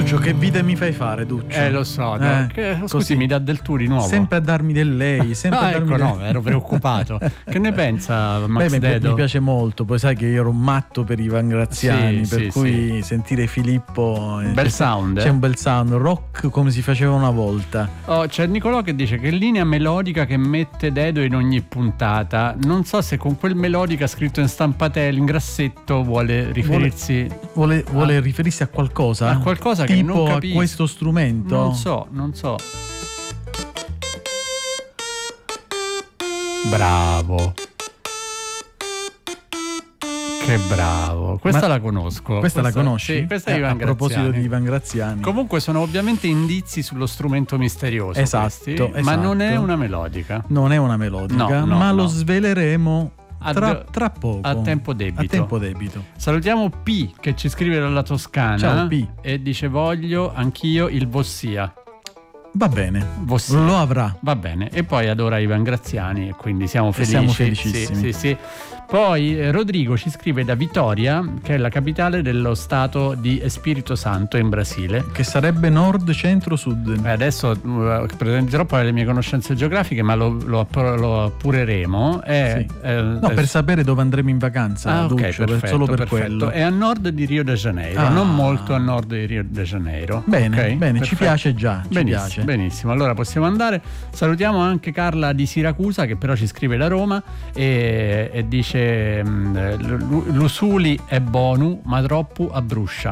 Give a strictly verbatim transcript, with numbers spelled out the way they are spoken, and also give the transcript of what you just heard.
Duccio, che vita mi fai fare, Duccio? Eh, lo so, no? Eh, che, scusi, così. mi dà del tu di nuovo. Sempre a darmi del lei, sempre ah, a darmi ecco, del... no, ero preoccupato. Che ne pensa Max Beh, mi, Dedo? mi piace molto, poi sai che io ero un matto per Ivan Graziani, Sì, per sì, cui sì. sentire Filippo... Bel c'è, sound, C'è eh? un bel sound, rock come si faceva una volta. Oh, c'è Nicolò che dice che linea melodica che mette Dedo in ogni puntata. Non so se con quel melodica scritto in stampatello, in grassetto, vuole riferirsi... Vuole, vuole a, riferirsi a qualcosa? a qualcosa che tipo non capisco. a questo strumento? Non so, non so. Bravo. Che bravo. Questa Ma la conosco. Questa, la conosci? Sì, questa è Eh, Ivan a proposito Graziani. di Ivan Graziani. Comunque sono ovviamente indizi sullo strumento misterioso. Esatto, questi, esatto. Ma non è una melodica. Non è una melodica, No, no, ma no. lo sveleremo tra, A- tra poco. a tempo debito. A tempo debito. Salutiamo P che ci scrive dalla Toscana. Ciao, P. E dice voglio anch'io il Vossia. Va bene, Vossia. lo avrà. Va bene. E poi adora Ivan Graziani e quindi siamo E felici. siamo felicissimi. Sì, sì, sì. Poi eh, Rodrigo ci scrive da Vitória, che è la capitale dello stato di Espírito Santo in Brasile. Che sarebbe nord, centro, sud. Eh, Adesso uh, presenterò poi le mie conoscenze geografiche, ma lo, lo, app- lo appureremo. È, Sì. eh, No, eh, per sapere dove andremo in vacanza, Ah, ok, Duccio, per- perfetto, solo per perfetto. quello. È a nord di Rio de Janeiro, Ah. non molto a nord di Rio de Janeiro. Bene, Ok? bene, ci Perfetto. piace già, ci benissimo, piace. benissimo. Allora possiamo andare. Salutiamo anche Carla di Siracusa, che però ci scrive da Roma e, e dice: mh, l'Usuli è bonu, ma troppo abbruscia.